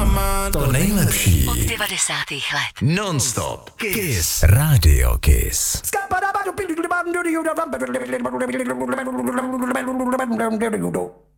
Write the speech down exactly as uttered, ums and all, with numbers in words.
To nejlepší od devadesátých let. Non-stop Kiss Radio Kiss. Skapa